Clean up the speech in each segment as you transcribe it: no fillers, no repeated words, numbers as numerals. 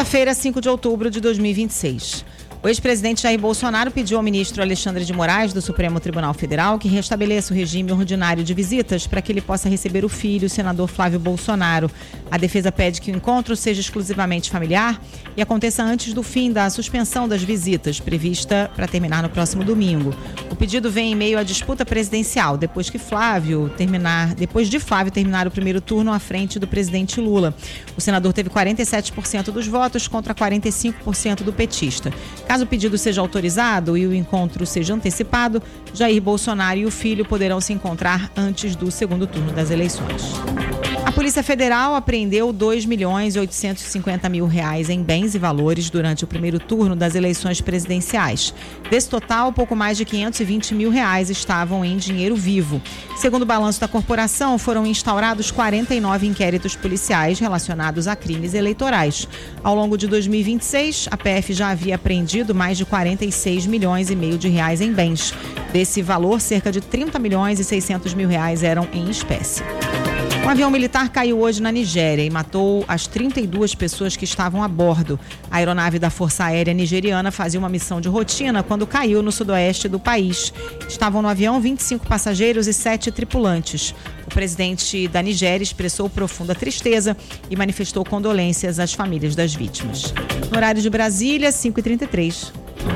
Segunda-feira, 5 de outubro de 2026. O ex-presidente Jair Bolsonaro pediu ao ministro Alexandre de Moraes, do Supremo Tribunal Federal, que restabeleça o regime ordinário de visitas para que ele possa receber o filho, o senador Flávio Bolsonaro. A defesa pede que o encontro seja exclusivamente familiar e aconteça antes do fim da suspensão das visitas, prevista para terminar no próximo domingo. O pedido vem em meio à disputa presidencial, depois de Flávio terminar o primeiro turno à frente do presidente Lula. O senador teve 47% dos votos contra 45% do petista. Caso o pedido seja autorizado e o encontro seja antecipado, Jair Bolsonaro e o filho poderão se encontrar antes do segundo turno das eleições. A Polícia Federal apreendeu R$ 2.850.000 em bens e valores durante o primeiro turno das eleições presidenciais. Desse total, pouco mais de R$ 520.000 estavam em dinheiro vivo. Segundo o balanço da corporação, foram instaurados 49 inquéritos policiais relacionados a crimes eleitorais. Ao longo de 2026, a PF já havia apreendido mais de R$ 46,5 milhões em bens. Desse valor, cerca de R$ 30.600.000 eram em espécie. Um avião militar caiu hoje na Nigéria e matou as 32 pessoas que estavam a bordo. A aeronave da Força Aérea Nigeriana fazia uma missão de rotina quando caiu no sudoeste do país. Estavam no avião 25 passageiros e 7 tripulantes. O presidente da Nigéria expressou profunda tristeza e manifestou condolências às famílias das vítimas. No horário de Brasília, 5h33.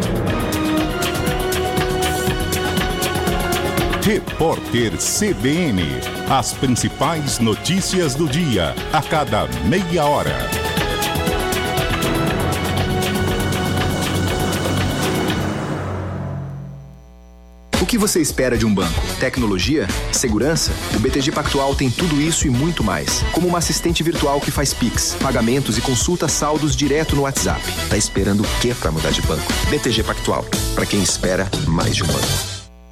Repórter CBN. As principais notícias do dia, a cada meia hora. O que você espera de um banco? Tecnologia? Segurança? O BTG Pactual tem tudo isso e muito mais. Como uma assistente virtual que faz Pix, pagamentos e consulta saldos direto no WhatsApp. Tá esperando o quê para mudar de banco? BTG Pactual. Para quem espera mais de um banco.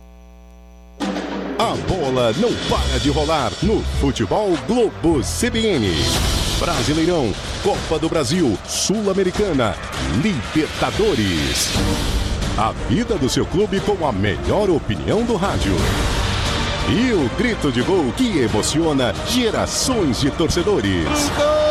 A bola não para de rolar no Futebol Globo CBN. Brasileirão, Copa do Brasil, Sul-Americana, Libertadores. A vida do seu clube com a melhor opinião do rádio. E o grito de gol que emociona gerações de torcedores.